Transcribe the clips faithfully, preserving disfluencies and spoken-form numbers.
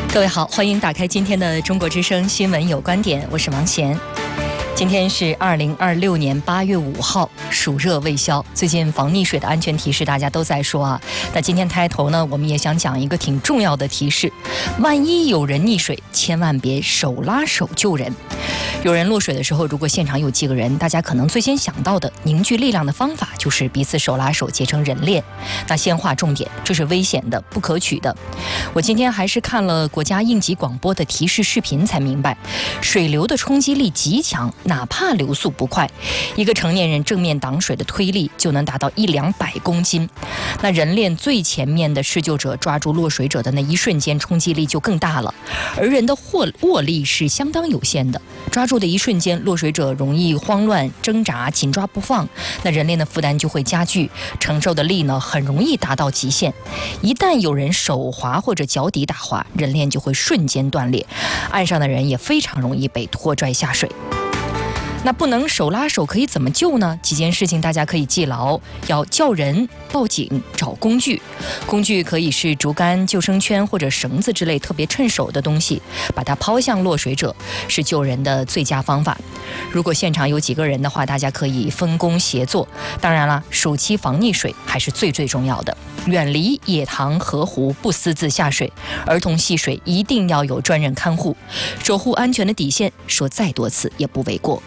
各位好，欢迎打开今天的中国之声新闻有观点，我是王贤。今天是二零二六年八月五号，暑热未消。最近防溺水的安全提示大家都在说啊，那今天开头呢，我们也想讲一个挺重要的提示：万一有人溺水，千万别手拉手救人。有人落水的时候，如果现场有几个人，大家可能最先想到的凝聚力量的方法就是彼此手拉手结成人链。那先划重点，这是危险的、不可取的。我今天还是看了国家应急广播的提示视频才明白，水流的冲击力极强，哪怕流速不快，一个成年人正面挡水的推力就能达到一两百公斤。那人链最前面的施救者抓住落水者的那一瞬间，冲击力就更大了，而人的握握力是相当有限的，抓住的一瞬间，落水者容易慌乱挣扎，紧抓不放，那人链的负担就会加剧，承受的力呢很容易达到极限。一旦有人手滑或者脚底打滑，人链就会瞬间断裂，岸上的人也非常容易被拖拽下水。那不能手拉手，可以怎么救呢？几件事情大家可以记牢：要叫人、报警、找工具。工具可以是竹竿、救生圈或者绳子之类特别趁手的东西，把它抛向落水者，是救人的最佳方法。如果现场有几个人的话，大家可以分工协作。当然了，暑期防溺水还是最最重要的，远离野塘、河湖，不私自下水。儿童戏水一定要有专人看护，守护安全的底线，说再多次也不为过。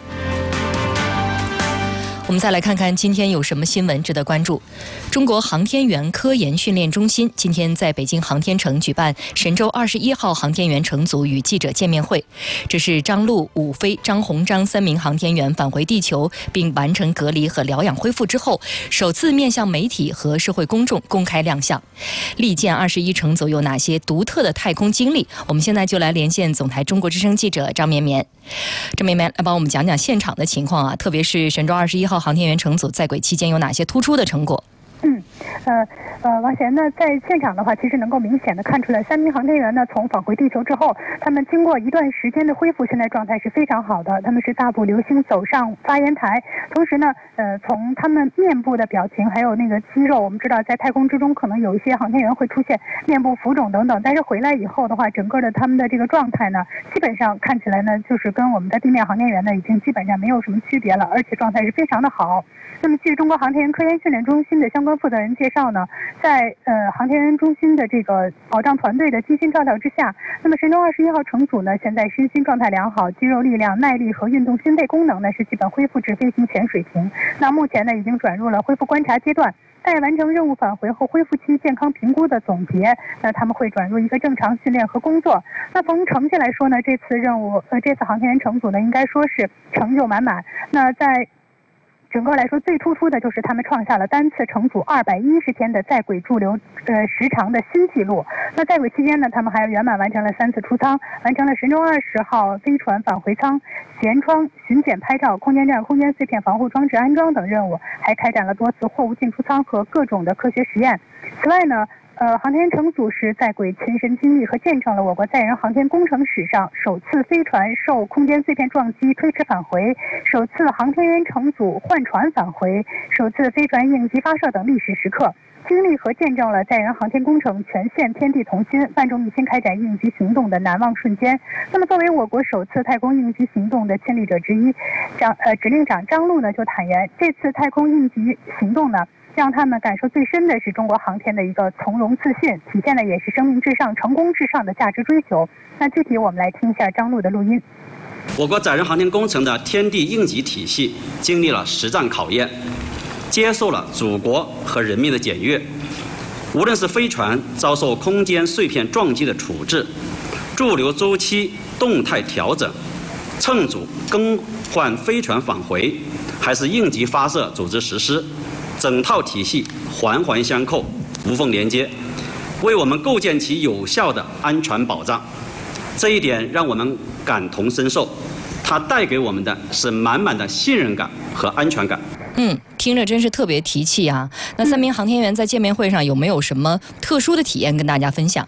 我们再来看看今天有什么新闻值得关注。中国航天员科研训练中心今天在北京航天城举办神舟二十一号航天员乘组与记者见面会。这是张陆、武飞、张鸿章三名航天员返回地球并完成隔离和疗养恢复之后，首次面向媒体和社会公众公开亮相。历届二十一乘组有哪些独特的太空经历？我们现在就来连线总台中国之声记者张绵绵。张绵绵来帮我们讲讲现场的情况啊，特别是神舟二十一号航天员乘组在轨期间有哪些突出的成果？ 嗯，呃呃，王贤呢，在现场的话，其实能够明显的看出来，三名航天员呢，从返回地球之后，他们经过一段时间的恢复，现在状态是非常好的。他们是大步流星走上发言台，同时呢，呃，从他们面部的表情还有那个肌肉，我们知道在太空之中可能有一些航天员会出现面部浮肿等等，但是回来以后的话，整个的他们的这个状态呢，基本上看起来呢，就是跟我们的地面航天员呢，已经基本上没有什么区别了，而且状态是非常的好。那么据中国航天员科研训练中心的相关负责人介绍呢，在呃航天员中心的这个保障团队的精心照料之下，那么神舟二十一号乘组呢，现在身心状态良好，肌肉力量、耐力和运动心肺功能呢是基本恢复至飞行前水平。那目前呢已经转入了恢复观察阶段，待完成任务返回后恢复期健康评估的总结，那他们会转入一个正常训练和工作。那从成绩来说呢，这次任务呃这次航天员乘组呢应该说是成就满满。那在整个来说，最突出的就是他们创下了单次乘组二百一十天的在轨驻留呃时长的新纪录。那在轨期间呢，他们还圆满完成了三次出舱，完成了神舟二十号飞船返回舱、舷窗巡检拍照、空间站空间碎片防护装置安装等任务，还开展了多次货物进出舱和各种的科学实验。此外呢，呃，航天员乘组是在轨亲身经历和见证了我国载人航天工程史上首次飞船受空间碎片撞击推迟返回，首次航天员乘组换船返回，首次飞船应急发射等历史时刻，经历和见证了载人航天工程全线天地同心、万众一心开展应急行动的难忘瞬间。那么，作为我国首次太空应急行动的亲历者之一，张呃指令长张陆呢就坦言，这次太空应急行动呢，让他们感受最深的是中国航天的一个从容自信，体现的也是生命至上、成功至上的价值追求。那具体我们来听一下张陆的录音。 我国载人航天工程的天地应急体系经历了实战考验，接受了祖国和人民的检阅。无论是飞船遭受空间碎片撞击的处置，驻留周期动态调整，乘组更换飞船返回，还是应急发射组织实施，整套体系环环相扣，无缝连接，为我们构建起有效的安全保障。这一点让我们感同身受，它带给我们的是满满的信任感和安全感。 嗯，听着真是特别提气啊！那三名航天员在见面会上有没有什么特殊的体验跟大家分享？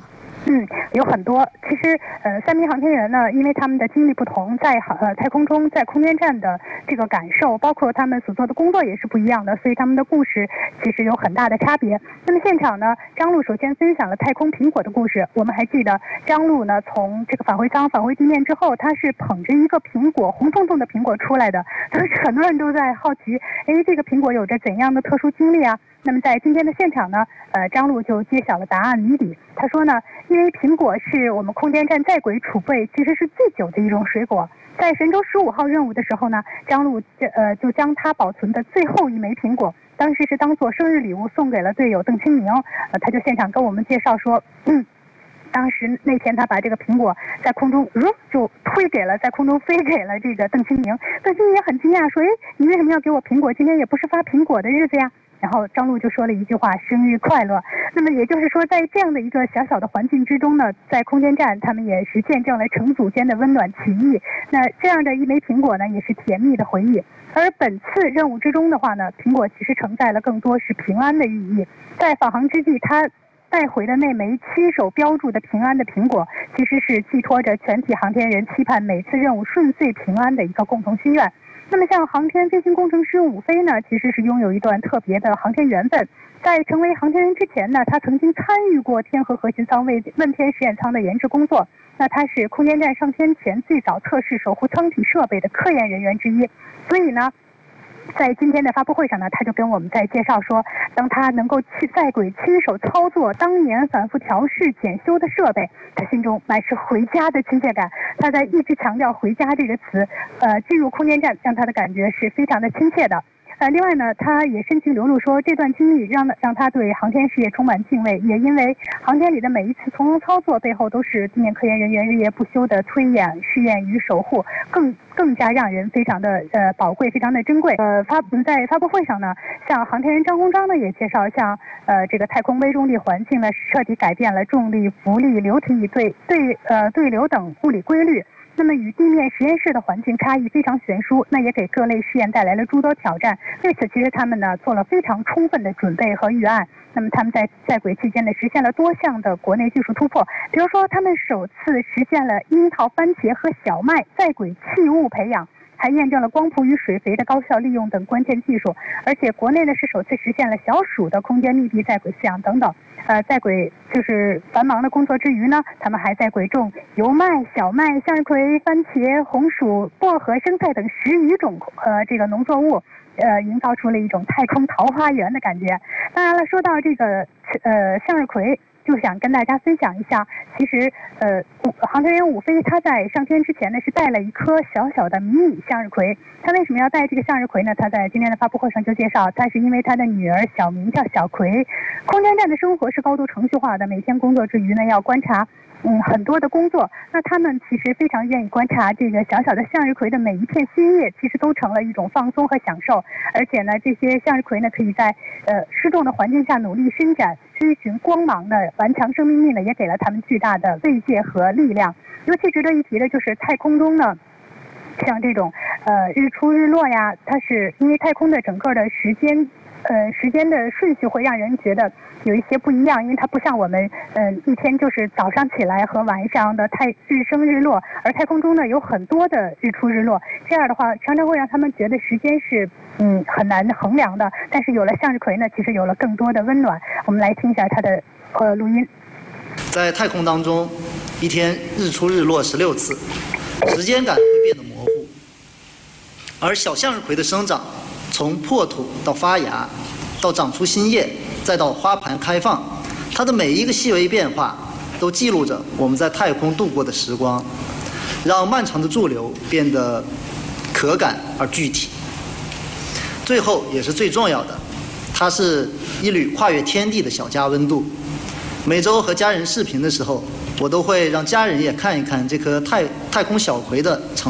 嗯，有很多。其实，呃，三名航天员呢，因为他们的经历不同，在呃太空中、在空间站的这个感受，包括他们所做的工作也是不一样的，所以他们的故事其实有很大的差别。那么现场呢，张陆首先分享了太空苹果的故事。我们还记得，张陆呢从这个返回舱返回地面之后，他是捧着一个苹果，红彤彤的苹果出来的。当时很多人都在好奇，哎，这个苹果有着怎样的特殊经历啊？那么在今天的现场呢，呃，张陆就揭晓了答案谜底。他说呢，因为苹果是我们空间站在轨储备其实是最久的一种水果，在神舟十五号任务的时候呢，张陆呃就将它保存的最后一枚苹果，当时是当做生日礼物送给了队友邓清明。呃，他就现场跟我们介绍说，嗯。当时那天他把这个苹果在空中，嗯，就推给了在空中飞给了这个邓清明。邓清明也很惊讶，说：“哎，你为什么要给我苹果？今天也不是发苹果的日子呀。”然后张陆就说了一句话：“生日快乐。”那么也就是说，在这样的一个小小的环境之中呢，在空间站，他们也是见证了乘组间的温暖情谊。那这样的一枚苹果呢，也是甜蜜的回忆。而本次任务之中的话呢，苹果其实承载了更多是平安的寓意。在返航之际，它带回的那枚亲手标注的平安的苹果，其实是寄托着全体航天人期盼每次任务顺遂平安的一个共同心愿。那么像航天飞行工程师伍飞呢，其实是拥有一段特别的航天缘分。在成为航天员之前呢，他曾经参与过天河核心舱为问天实验舱的研制工作。那他是空间站上天前最早测试守护舱体设备的科研人员之一。所以呢，在今天的发布会上呢，他就跟我们在介绍说，当他能够去在轨亲手操作当年反复调试检修的设备，他心中满是回家的亲切感。他在一直强调回家这个词，呃，进入空间站让他的感觉是非常的亲切的。呃，另外呢，他也深情流露说，这段经历让让他对航天事业充满敬畏，也因为航天里的每一次从容操作背后都是地面科研人员日夜不休的推演、试验与守护，更更加让人非常的呃宝贵，非常的珍贵。呃，发在发布会上呢，像航天员张鸿章呢也介绍，像呃这个太空微重力环境呢彻底改变了重力、浮力、流体对对呃对流等物理规律。那么与地面实验室的环境差异非常悬殊，那也给各类试验带来了诸多挑战。为此，其实他们呢做了非常充分的准备和预案。那么他们在在轨期间呢实现了多项的国内技术突破，比如说他们首次实现了樱桃、番茄和小麦在轨器物培养，还验证了光谱与水肥的高效利用等关键技术。而且国内呢是首次实现了小鼠的空间密闭在轨饲养等等。呃，在轨就是繁忙的工作之余呢，他们还在轨种油麦、小麦、向日葵、番茄、红薯、薄荷、生菜等十余种呃这个农作物，呃，营造出了一种太空桃花源的感觉。当然了，说到这个呃向日葵，就想跟大家分享一下，其实呃航天员伍飞他在上天之前呢是带了一颗小小的迷你向日葵。他为什么要带这个向日葵呢？他在今天的发布会上就介绍，他是因为他的女儿小名叫小葵。空间站的生活是高度程序化的，每天工作之余呢要观察嗯很多的工作。那他们其实非常愿意观察这个小小的向日葵的每一片新叶，其实都成了一种放松和享受。而且呢，这些向日葵呢可以在呃失重的环境下努力伸展，追寻光芒的顽强生命力呢，也给了他们巨大的慰藉和力量。尤其值得一提的就是太空中呢，像这种呃日出日落呀，它是因为太空的整个的时间呃时间的顺序会让人觉得有一些不一样，因为它不像我们嗯、呃、一天就是早上起来和晚上的太日升日落，而太空中呢有很多的日出日落，这样的话常常会让他们觉得时间是嗯很难衡量的。但是有了向日葵呢，其实有了更多的温暖。我们来听一下它的呃录音。 在太空当中，一天日出日落十六次，时间感会变得模糊。而小向日葵的生长，从破土到发芽，到长出新叶，再到花盘开放，它的每一个细微变化，都记录着我们在太空度过的时光，让漫长的驻留变得可感而具体。最后也是最重要的，它是一缕跨越天地的小家温度。每周和家人视频的时候，我都会让家人也看一看这颗太太空小葵的成